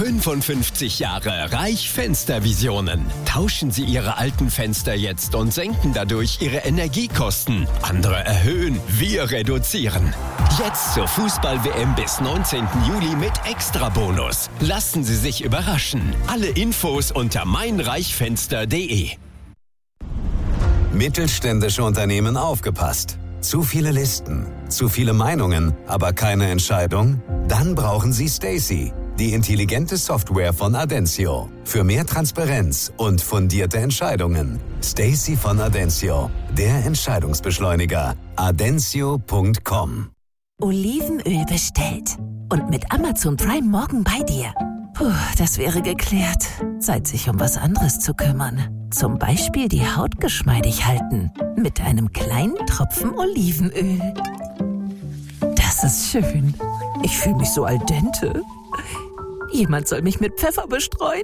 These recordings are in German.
55 Jahre Reich Fenstervisionen. Tauschen Sie Ihre alten Fenster jetzt und senken dadurch Ihre Energiekosten. Andere erhöhen, wir reduzieren. Jetzt zur Fußball-WM bis 19. Juli mit Extrabonus. Lassen Sie sich überraschen. Alle Infos unter meinreichfenster.de. Mittelständische Unternehmen aufgepasst. Zu viele Listen, zu viele Meinungen, aber keine Entscheidung? Dann brauchen Sie Stacey, die intelligente Software von Adencio. Für mehr Transparenz und fundierte Entscheidungen. Stacey von Adencio, der Entscheidungsbeschleuniger. Adencio.com. Olivenöl bestellt. Und mit Amazon Prime morgen bei dir. Puh, das wäre geklärt. Zeit, sich um was anderes zu kümmern. Zum Beispiel die Haut geschmeidig halten. Mit einem kleinen Tropfen Olivenöl. Das ist schön. Ich fühle mich so al dente. Jemand soll mich mit Pfeffer bestreuen.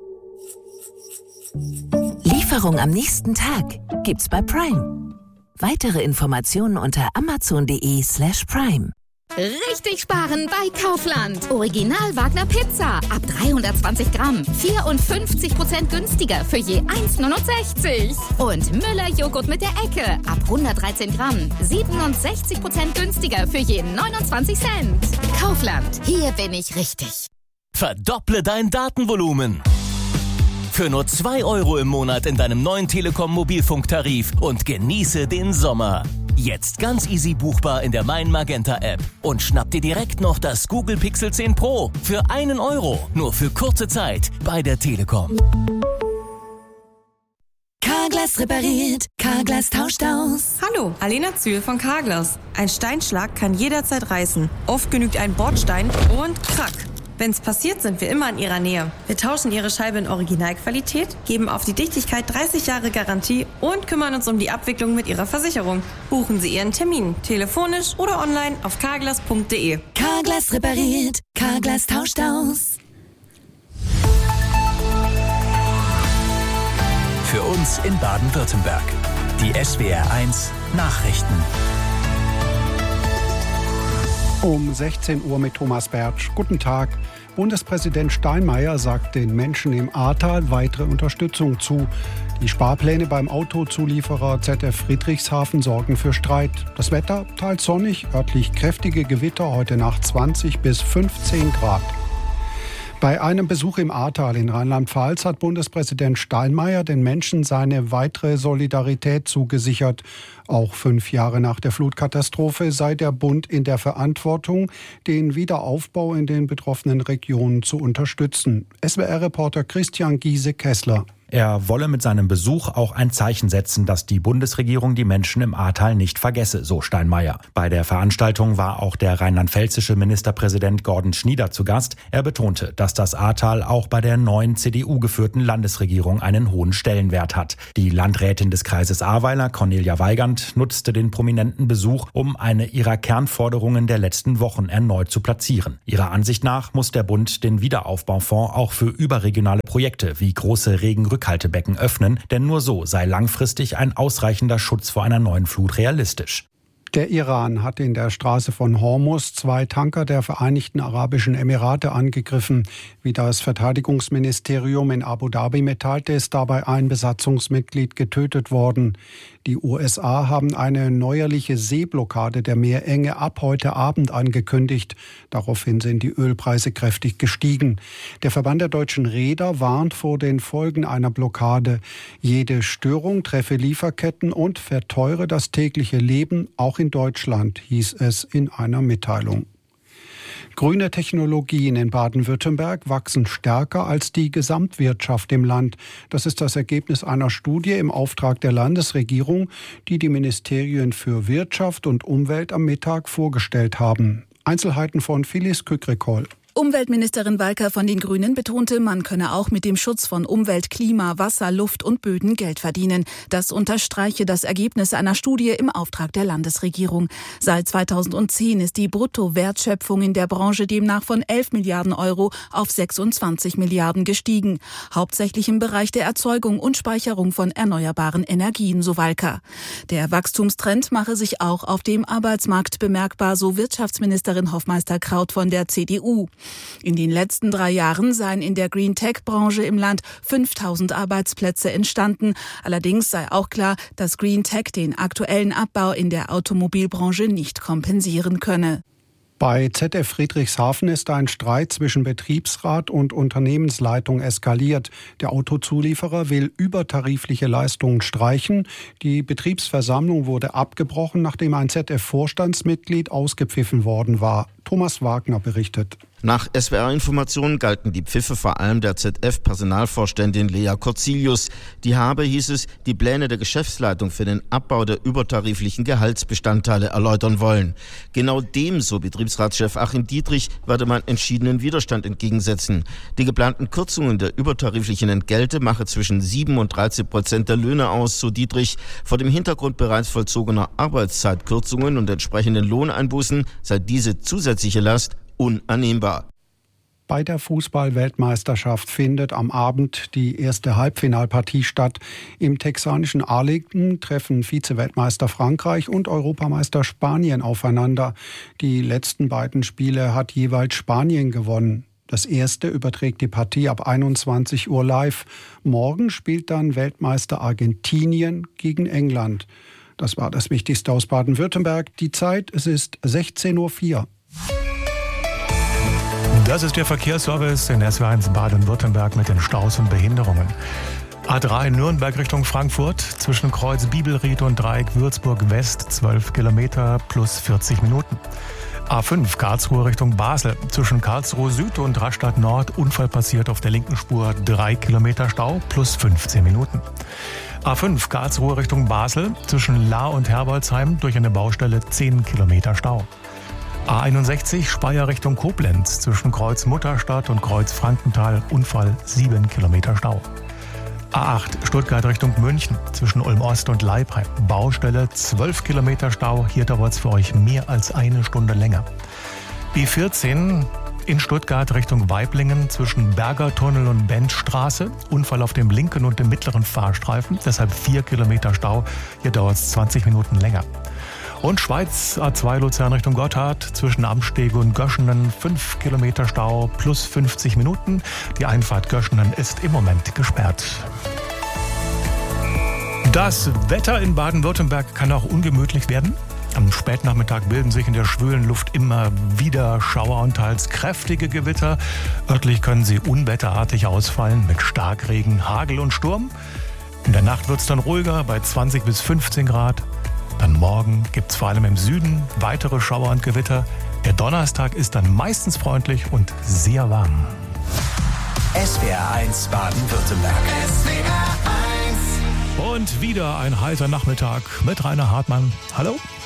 Lieferung am nächsten Tag gibt's bei Prime. Weitere Informationen unter amazon.de/prime. Richtig sparen bei Kaufland. Original Wagner Pizza. Ab 320 Gramm. 54% günstiger für je 1,69. Und Müller Joghurt mit der Ecke. Ab 113 Gramm. 67% günstiger für je 29 Cent. Kaufland. Hier bin ich richtig. Verdopple dein Datenvolumen. Für nur 2 € im Monat in deinem neuen Telekom-Mobilfunktarif und genieße den Sommer. Jetzt ganz easy buchbar in der Mein Magenta App. Und schnapp dir direkt noch das Google Pixel 10 Pro für 1 €. Nur für kurze Zeit bei der Telekom. Carglass repariert, Carglass tauscht aus. Hallo, Alena Zühl von Carglass. Ein Steinschlag kann jederzeit reißen. Oft genügt ein Bordstein und krack. Wenn's passiert, sind wir immer in Ihrer Nähe. Wir tauschen Ihre Scheibe in Originalqualität, geben auf die Dichtigkeit 30 Jahre Garantie und kümmern uns um die Abwicklung mit Ihrer Versicherung. Buchen Sie Ihren Termin, telefonisch oder online auf carglass.de. Carglass repariert, Carglass tauscht aus. Für uns in Baden-Württemberg. Die SWR1 Nachrichten. Um 16 Uhr mit Thomas Bertsch. Guten Tag. Bundespräsident Steinmeier sagt den Menschen im Ahrtal weitere Unterstützung zu. Die Sparpläne beim Autozulieferer ZF Friedrichshafen sorgen für Streit. Das Wetter teils sonnig, örtlich kräftige Gewitter, heute Nacht 20 bis 15 Grad. Bei einem Besuch im Ahrtal in Rheinland-Pfalz hat Bundespräsident Steinmeier den Menschen seine weitere Solidarität zugesichert. Auch 5 Jahre nach der Flutkatastrophe sei der Bund in der Verantwortung, den Wiederaufbau in den betroffenen Regionen zu unterstützen. SWR-Reporter Christian Giese-Kessler. Er wolle mit seinem Besuch auch ein Zeichen setzen, dass die Bundesregierung die Menschen im Ahrtal nicht vergesse, so Steinmeier. Bei der Veranstaltung war auch der rheinland-pfälzische Ministerpräsident Gordon Schnieder zu Gast. Er betonte, dass das Ahrtal auch bei der neuen CDU-geführten Landesregierung einen hohen Stellenwert hat. Die Landrätin des Kreises Ahrweiler, Cornelia Weigand, nutzte den prominenten Besuch, um eine ihrer Kernforderungen der letzten Wochen erneut zu platzieren. Ihrer Ansicht nach muss der Bund den Wiederaufbaufonds auch für überregionale Projekte wie große Regenrückhaltebecken öffnen, denn nur so sei langfristig ein ausreichender Schutz vor einer neuen Flut realistisch. Der Iran hat in der Straße von Hormuz 2 Tanker der Vereinigten Arabischen Emirate angegriffen. Wie das Verteidigungsministerium in Abu Dhabi mitteilte, ist dabei ein Besatzungsmitglied getötet worden. Die USA haben eine neuerliche Seeblockade der Meerenge ab heute Abend angekündigt. Daraufhin sind die Ölpreise kräftig gestiegen. Der Verband der deutschen Reeder warnt vor den Folgen einer Blockade. Jede Störung treffe Lieferketten und verteure das tägliche Leben, auch in Deutschland, hieß es in einer Mitteilung. Grüne Technologien in Baden-Württemberg wachsen stärker als die Gesamtwirtschaft im Land. Das ist das Ergebnis einer Studie im Auftrag der Landesregierung, die die Ministerien für Wirtschaft und Umwelt am Mittag vorgestellt haben. Einzelheiten von Phyllis Kükrikol. Umweltministerin Walker von den Grünen betonte, man könne auch mit dem Schutz von Umwelt, Klima, Wasser, Luft und Böden Geld verdienen. Das unterstreiche das Ergebnis einer Studie im Auftrag der Landesregierung. Seit 2010 ist die Bruttowertschöpfung in der Branche demnach von 11 Milliarden Euro auf 26 Milliarden gestiegen. Hauptsächlich im Bereich der Erzeugung und Speicherung von erneuerbaren Energien, so Walker. Der Wachstumstrend mache sich auch auf dem Arbeitsmarkt bemerkbar, so Wirtschaftsministerin Hofmeister-Kraut von der CDU. In den letzten 3 Jahren seien in der Green-Tech-Branche im Land 5.000 Arbeitsplätze entstanden. Allerdings sei auch klar, dass Green Tech den aktuellen Abbau in der Automobilbranche nicht kompensieren könne. Bei ZF Friedrichshafen ist ein Streit zwischen Betriebsrat und Unternehmensleitung eskaliert. Der Autozulieferer will übertarifliche Leistungen streichen. Die Betriebsversammlung wurde abgebrochen, nachdem ein ZF-Vorstandsmitglied ausgepfiffen worden war. Thomas Wagner berichtet. Nach SWR-Informationen galten die Pfiffe vor allem der ZF-Personalvorständin Lea Corzilius. Die habe, hieß es, die Pläne der Geschäftsleitung für den Abbau der übertariflichen Gehaltsbestandteile erläutern wollen. Genau dem, so Betriebsratschef Achim Dietrich, werde man entschiedenen Widerstand entgegensetzen. Die geplanten Kürzungen der übertariflichen Entgelte mache zwischen 7 und 13% der Löhne aus, so Dietrich. Vor dem Hintergrund bereits vollzogener Arbeitszeitkürzungen und entsprechenden Lohneinbußen sei diese zusätzliche Last unannehmbar. Bei der Fußball-Weltmeisterschaft findet am Abend die erste Halbfinalpartie statt. Im texanischen Arlington treffen Vize-Weltmeister Frankreich und Europameister Spanien aufeinander. Die letzten beiden Spiele hat jeweils Spanien gewonnen. Das erste überträgt die Partie ab 21 Uhr live. Morgen spielt dann Weltmeister Argentinien gegen England. Das war das Wichtigste aus Baden-Württemberg. Die Zeit, es ist 16:04 Uhr. Das ist der Verkehrsservice in SW1 Baden-Württemberg mit den Staus und Behinderungen. A3 Nürnberg Richtung Frankfurt, zwischen Kreuz Bibelried und Dreieck Würzburg West, 12 Kilometer plus 40 Minuten. A5 Karlsruhe Richtung Basel, zwischen Karlsruhe Süd und Rastatt Nord, Unfall passiert auf der linken Spur, 3 Kilometer Stau plus 15 Minuten. A5 Karlsruhe Richtung Basel, zwischen Lahr und Herbolzheim, durch eine Baustelle 10 Kilometer Stau. A61 Speyer Richtung Koblenz, zwischen Kreuz Mutterstadt und Kreuz Frankenthal, Unfall 7 Kilometer Stau. A8 Stuttgart Richtung München, zwischen Ulm Ost und Leipheim, Baustelle 12 Kilometer Stau, hier dauert es für euch mehr als eine Stunde länger. B14 in Stuttgart Richtung Waiblingen, zwischen Bergertunnel und Bentzstraße, Unfall auf dem linken und dem mittleren Fahrstreifen, deshalb 4 Kilometer Stau, hier dauert es 20 Minuten länger. Und Schweiz A2 Luzern Richtung Gotthard, zwischen Amstege und Göschenen 5 Kilometer Stau plus 50 Minuten. Die Einfahrt Göschenen ist im Moment gesperrt. Das Wetter in Baden-Württemberg kann auch ungemütlich werden. Am Spätnachmittag bilden sich in der schwülen Luft immer wieder Schauer und teils kräftige Gewitter. Örtlich können sie unwetterartig ausfallen mit Starkregen, Hagel und Sturm. In der Nacht wird es dann ruhiger bei 20 bis 15 Grad. Dann morgen gibt es vor allem im Süden weitere Schauer und Gewitter. Der Donnerstag ist dann meistens freundlich und sehr warm. SWR1 Baden-Württemberg. SWR1. Und wieder ein heißer Nachmittag mit Rainer Hartmann. Hallo.